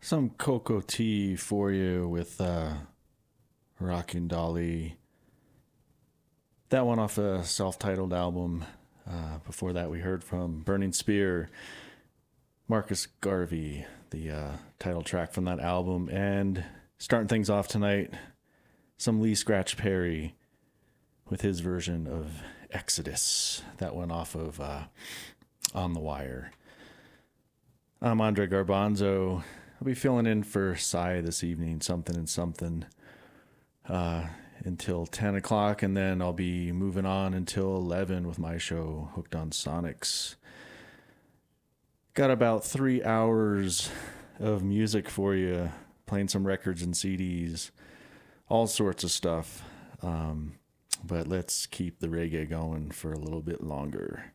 Some Cocoa Tea for you with Rockin' Dolly. That one off a self-titled album. Before that, we heard from Burning Spear, Marcus Garvey, the title track from that album. And starting things off tonight, some Lee Scratch Perry with his version of Exodus. That one off of On the Wire. I'm Andre Garbanzo. I'll be filling in for Cy this evening, something and something, until 10 o'clock, and then I'll be moving on until 11 with my show, Hooked on Sonics. Got about 3 hours of music for you, playing some records and CDs, all sorts of stuff. But let's keep the reggae going for a little bit longer.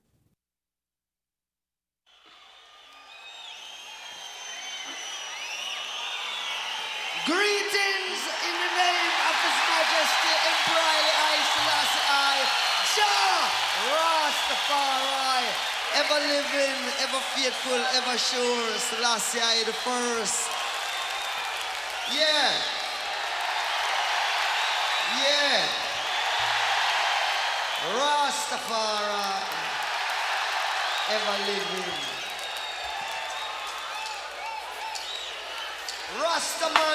Greetings in the name of His Majesty Emperor I Selassie I, Jah Rastafari, ever living, ever faithful, ever sure, Selassie I the first. Yeah. Yeah. Rastafari, ever living. Rastaman.